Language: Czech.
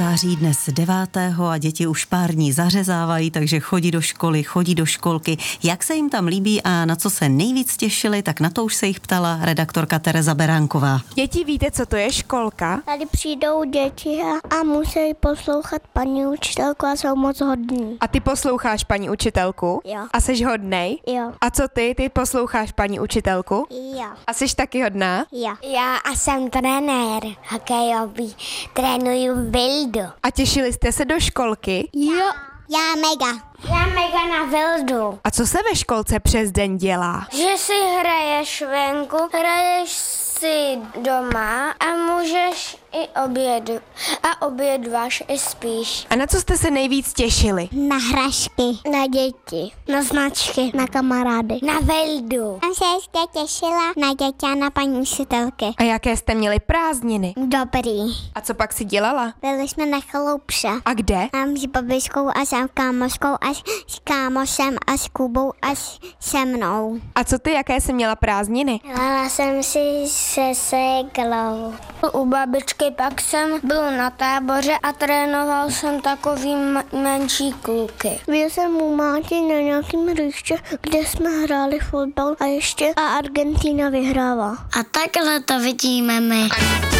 září, dnes 9. a děti už pár dní zařezávají, takže chodí do školy, chodí do školky. Jak se jim tam líbí a na co se nejvíc těšili, tak na to už se jich ptala redaktorka Tereza Beránková. Děti, víte, co to je školka? Tady přijdou děti a musí poslouchat paní učitelku a jsou moc hodní. A ty posloucháš paní učitelku? Jo. A jsi hodnej? Jo. A co ty? Ty posloucháš paní učitelku? Jo. A jsi taky hodná? Jo. Já a jsem trenér hokejový. Trénuju Vildu. A těšili jste se do školky? Jo. Já mega na Vildu. A co se ve školce přes den dělá? Že si hraješ venku, hraješ si doma a můžeš i obědváš i spíš. A na co jste se nejvíc těšili? Na hračky, na děti, na značky, na kamarády, na Vildu. Jsem se ještě těšila na děti a na paní učitelky. A jaké jste měli prázdniny? Dobrý. A co pak si dělala? Byli jsme na chaloupře. A kde? Mám s babičkou a s kámoškou a s kámošem a s Kubou a se mnou. A co ty, jaké jsi měla prázdniny? Dělala jsem si se seglou. U babičky pak jsem byl na táboře a trénoval jsem takový menší kluky. Byl jsem u máti na nějakým hřiště, kde jsme hráli fotbal a Argentina vyhrávala. A takhle to vidíme my.